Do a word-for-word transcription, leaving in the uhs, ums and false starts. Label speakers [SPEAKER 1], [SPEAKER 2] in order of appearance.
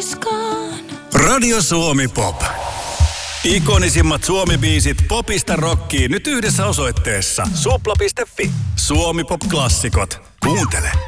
[SPEAKER 1] oiskaan.
[SPEAKER 2] Radio Suomi Pop. Ikonisimmat Suomi-biisit popista rockiin nyt yhdessä osoitteessa supla piste fi. Suomi Pop-klassikot. Kuuntele.